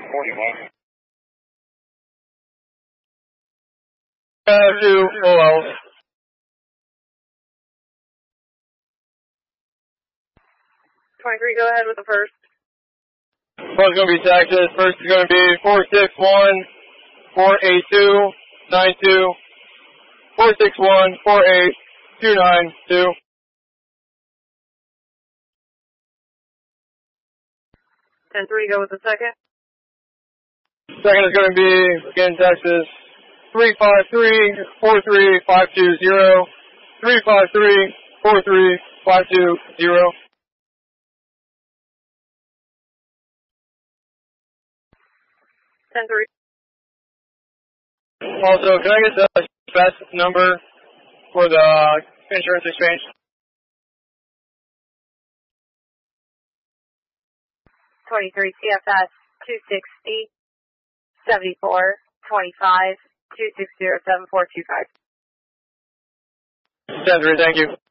41. To OL. 23, go ahead with the first. First going to be Texas. First is going to be 461-482-92. 461-48292. 10-3, go with the second. Second is going to be, again, Texas, 353-43520. 353-43520. 10-3. Also, can I get the best number for the insurance exchange? 23, CFS 260 74 25 260 7425. 10-3, thank you.